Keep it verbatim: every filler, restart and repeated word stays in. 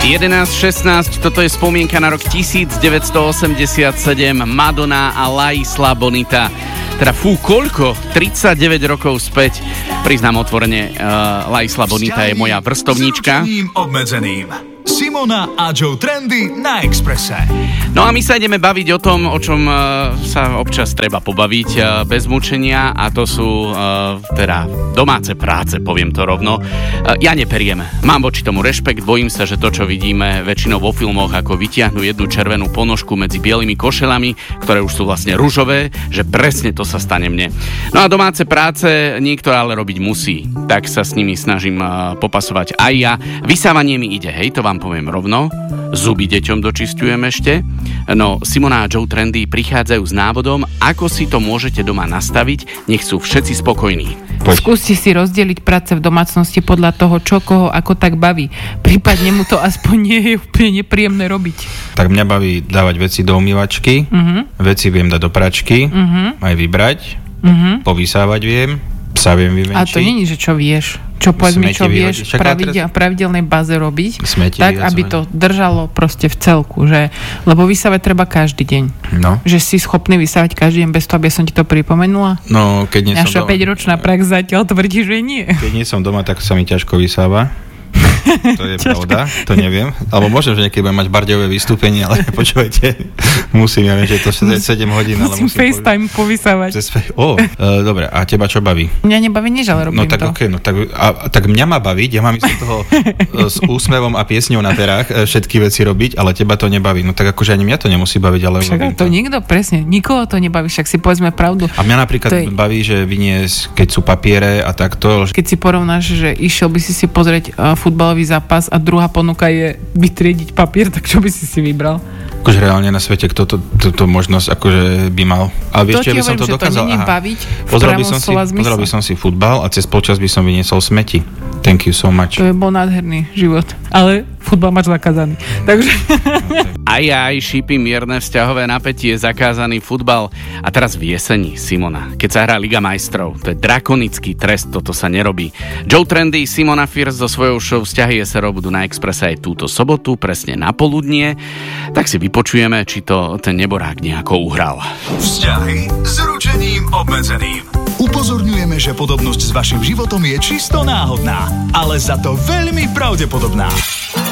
jedenásť šestnásť, toto je spomienka na rok devätnásťstoosemdesiatsedem, Madonna a La Isla Bonita. Teda fú, koľko? tridsaťdeväť rokov späť. Priznám otvorene, uh, La Isla Bonita je moja vrstovnička. Simona a Joe Trendy na Expresse. No a my sa ideme baviť o tom, o čom uh, sa občas treba pobaviť uh, bez mučenia, a to sú uh, teda domáce práce, poviem to rovno. Uh, ja neperiem, mám voči tomu rešpekt, bojím sa, že to, čo vidíme väčšinou vo filmoch, ako vytiahnu jednu červenú ponožku medzi bielými košelami, ktoré už sú vlastne ružové, že presne to sa stane mne. No a domáce práce niekto ale robiť musí, tak sa s nimi snažím uh, popasovať aj ja. Vysávanie mi ide, hej, to vám poviem rovno. Zuby deťom dočisťujem ešte. No, Simona a Joe Trendy prichádzajú s návodom, ako si to môžete doma nastaviť, nech sú všetci spokojní. Skúste si rozdeliť práce v domácnosti podľa toho, čo koho ako tak baví. Prípadne mu to aspoň nie je úplne nepríjemné robiť. Tak mňa baví dávať veci do umývačky, uh-huh. veci viem dať do pračky, uh-huh. aj vybrať, uh-huh. povysávať viem, psa viem vyvenčiť. A to nie je, že čo vieš. Čo povedzme, čo vieš v pravidel, pravidelnej báze robiť, smeti tak, aby to držalo proste v celku. Že, lebo vysávať treba každý deň. No. Že si schopný vysávať každý deň bez toho, aby som ti to pripomenula? No, keď nie som doma. Naša päťročná prax zatiaľ tvrdí, že nie. Keď nie som doma, tak sa mi ťažko vysáva. To je pravda, to neviem. Alebo možno, že niekedy budem mať bardejové vystúpenie, ale počúvajte, musím, ja viem, že to sedem hodín, ale musím... Musím FaceTime povysávať. Fe... Ó, e, dobre, a teba čo baví? Mňa nebaví nič, ale robím no, tak, to. Okay, no tak a, tak mňa má baviť, ja mám ísť toho s úsmevom a piesňou na perách všetky veci robiť, ale teba to nebaví. No tak akože ani mňa to nemusí baviť, ale však to, to nikto, presne, nikoho to nebaví, však si povedzme pravdu. A mňa napríklad je... baví, že vyniesť, keď sú papiere a takto. Keď si porovnáš, že išiel by si si pozrieť uh, futbalový zápas a druhá ponuka je vytriediť papier, tak čo by si si vybral? Akože reálne na svete, kto túto možnosť akože by mal. Ale vieš, čo by som to dokázal? To baviť pozrel by, som si, pozrel by som si futbal a cez polčas by som vyniesol smeti. Thank you so much. To je bol nádherný život. Ale futbal máš zakázaný. Takže... Aj aj, šípy, mierne vzťahové napätie, zakázaný futbal. A teraz v jeseni, Simona, keď sa hrá Liga majstrov, to je drakonický trest, toto sa nerobí. Joe Trendy, Simona Fierce so svojou show Vzťahy es er o budú na Expresse aj túto sobotu, presne na poludnie. Tak si vypočujeme, či to ten neborák nejako uhral. Vzťahy s ručením obmedzeným. Upozorňujeme, že podobnosť s vašim životom je čisto náhodná, ale za to veľmi pravdepodobná.